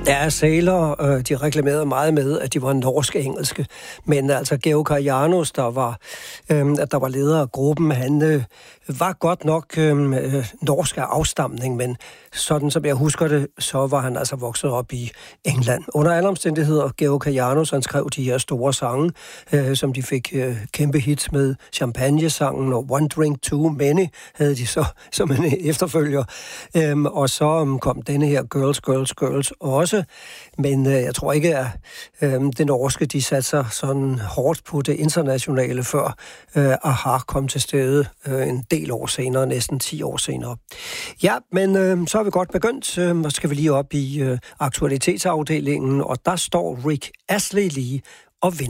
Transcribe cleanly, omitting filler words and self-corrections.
Ja, Sailor, de reklamerede meget med, at de var norsk-engelske. Men altså, Georg Karajanus, der var leder af gruppen, han var godt nok norsk af afstamning, men sådan som jeg husker det, så var han altså vokset op i England. Under alle omstændigheder, Georg Karajanus, han skrev de her store sange, som de fik kæmpe hits med. Champagne-sangen og One Drink Too Many havde de så som en efterfølger. Og så kom denne her Girls, Girls, Girls også. Men jeg tror ikke, at det norske, de satte sig sådan hårdt på det internationale, før AHA kom til stede en del år senere, næsten 10 år senere. Ja, men så er vi godt begyndt. Så skal vi lige op i aktualitetsafdelingen, og der står Rick Astley lige og venter.